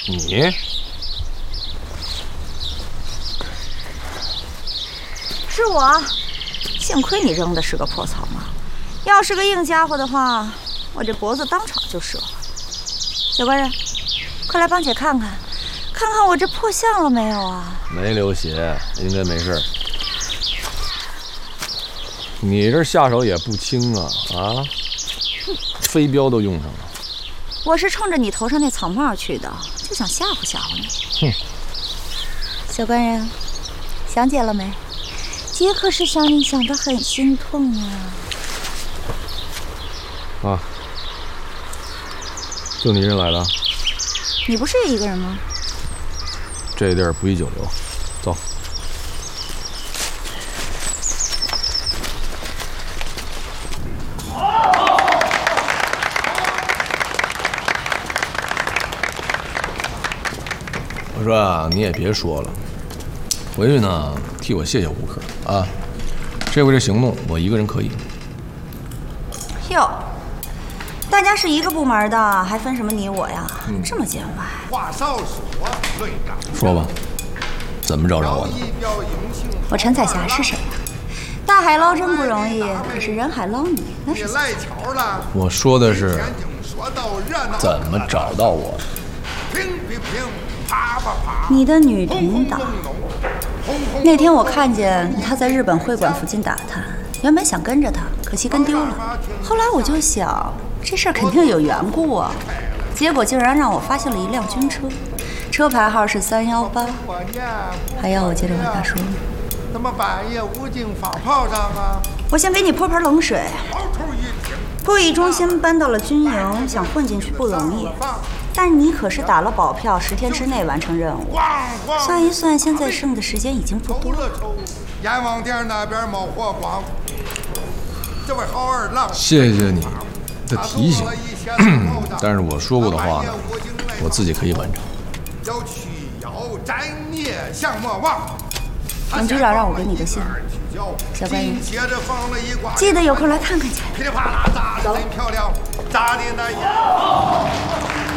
你？ 是我，幸亏你扔的是个破草帽，要是个硬家伙的话，我这脖子当场就折了。小官人，快来帮姐看看，看看我这破相了没有啊？ 没流血，应该没事。你这下手也不轻啊！啊，飞镖都用上了。 我是冲着你头上那草帽去的，就想吓唬吓唬你。 哼， 小官人，想姐了没？姐可是想你想得很心痛啊！ 啊，就你一人来的？ 你不是也一个人吗？ 这地儿不宜久留，走。我说啊，你也别说了，回去呢替我谢谢吴克啊。这回这行动我一个人可以。 哟，大家是一个部门的，还分什么你我呀？这么见外。 话少说，队长。 说吧，怎么找着我的？ 我陈彩霞是谁呀？大海捞针不容易，可是人海捞你那是赖巧了。 我说的是怎么找到我的。 乒乒乒，啪啪啪。 你的女领导。那天我看见他在日本会馆附近打探，原本想跟着他，可惜跟丢了。后来我就想，这事儿肯定有缘故啊。结果竟然让我发现了一辆军车，车牌号是318，还要我接着往下说吗？ 怎么半夜无精放炮仗啊？ 我先给你泼盆冷水。部役中心搬到了军营，想混进去不容易。但你可是打了保票，10天之内完成任务。算一算，现在剩的时间已经不多了。 阎王殿那边冒火光，这位好二郎， 谢谢你的提醒。但是我说过的话呢，我自己可以完成。 要去妖斩孽降魔王。 王局长让我给你的信，小官人，记得有空来看看去。 噼里啪啦炸得真漂亮，炸的那